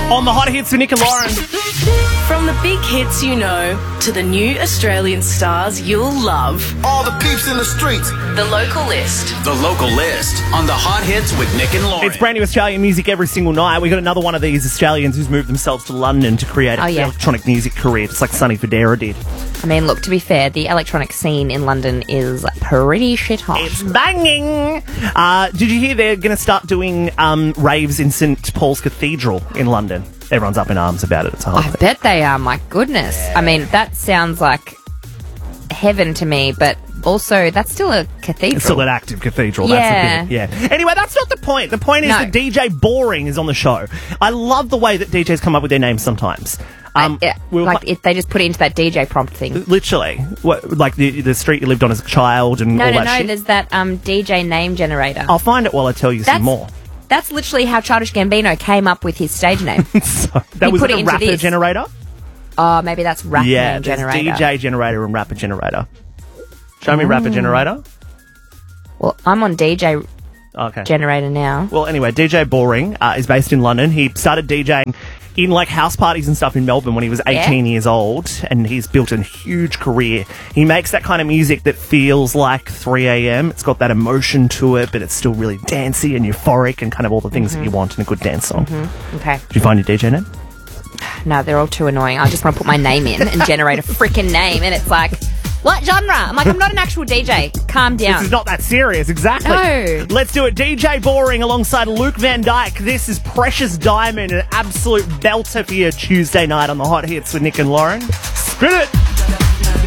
On the hot hits with Nick and Lauren. From the big hits you know to the new Australian stars you'll love. All the peeps in the streets. The Local List. The Local List on the hot hits with Nick and Lauren. It's brand new Australian music every single night. We got another one of these Australians who's moved themselves to London to create an electronic music career, just like Sonny Fodera did. I mean, look, to be fair, the electronic scene in London is pretty shit hot. It's banging! Did you hear they're going to start doing raves in St Paul's Cathedral in London? Everyone's up in arms about it. It's a whole I bet they are, my goodness. Yeah. I mean, that sounds like heaven to me, but also that's still a cathedral. It's still an active cathedral, that's the thing. Yeah. Anyway, that's not the point. The point is that DJ Boring is on the show. I love the way that DJs come up with their names sometimes. If they just put it into that DJ prompt thing. Literally. Like the street you lived on as a child and all that shit? No, there's that DJ name generator. I'll find it while I tell you some more. That's literally how Childish Gambino came up with his stage name. So, that was a rapper generator? Oh, maybe that's rapper name generator. Yeah, DJ generator and rapper generator. Show me rapper generator. Well, I'm on DJ generator now. Well, anyway, DJ Boring is based in London. He started DJing in like house parties and stuff in Melbourne when he was 18 years old, and he's built a huge career. He makes that kind of music that feels like 3 a.m. It's got that emotion to it, but it's still really dancey and euphoric and kind of all the things that you want in a good dance song. Okay. Did you find your DJ name? No, they're all too annoying. I just want to put my name in and generate a freaking name, and it's like, what genre? I'm like, I'm not an actual DJ. Calm down. This is not that serious, exactly. No. Let's do it. DJ Boring alongside Luke Van Dyke. This is Precious Diamond, an absolute belter for your Tuesday night on the hot hits with Nick and Lauren. Spin it!